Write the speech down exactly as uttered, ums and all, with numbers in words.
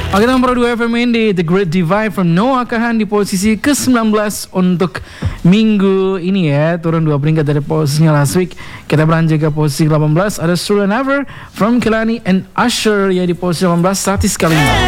Oke, nomor dua F M ini The Great Divide from Noah Kahan di posisi ke sembilan belas untuk minggu ini ya. Turun dua peringkat dari posisinya last week. Kita beranjak ke posisi delapan belas. Ada Stronger Than Ever from Kehlani and Usher ya di posisi delapan belas, statis kali ini.